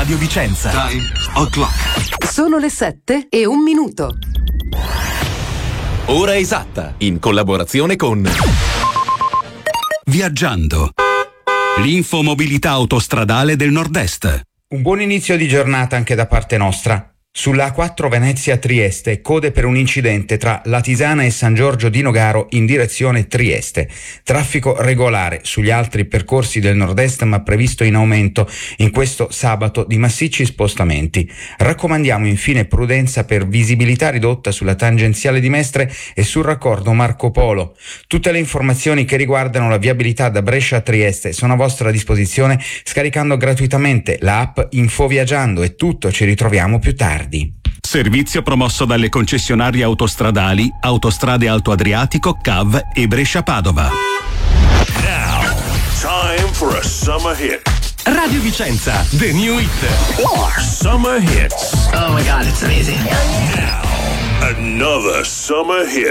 Radio Vicenza. Time o'clock. Sono le 7:01. Ora esatta, in collaborazione con Viaggiando. L'infomobilità autostradale del Nord-Est. Un buon inizio di giornata anche da parte nostra. Sulla A4 Venezia-Trieste, code per un incidente tra Latisana e San Giorgio di Nogaro in direzione Trieste. Traffico regolare sugli altri percorsi del nord-est, ma previsto in aumento in questo sabato di massicci spostamenti. Raccomandiamo infine prudenza per visibilità ridotta sulla tangenziale di Mestre e sul raccordo Marco Polo. Tutte le informazioni che riguardano la viabilità da Brescia a Trieste sono a vostra disposizione scaricando gratuitamente la app Infoviaggiando. È tutto, ci ritroviamo più tardi. Servizio promosso dalle concessionarie autostradali Autostrade Alto Adriatico, CAV e Brescia-Padova. Now, time for a summer hit. Radio Vicenza, the new hit. Summer hits. Oh my God, it's amazing. Now, another summer hit.